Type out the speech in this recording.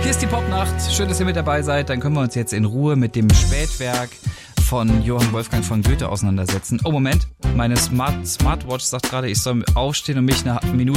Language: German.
Hier ist die Popnacht. Schön, dass ihr mit dabei seid. Dann können wir uns jetzt in Ruhe mit dem Spätwerk von Johann Wolfgang von Goethe auseinandersetzen. Oh, Moment. Meine Smartwatch sagt gerade, ich soll aufstehen und mich eine Minute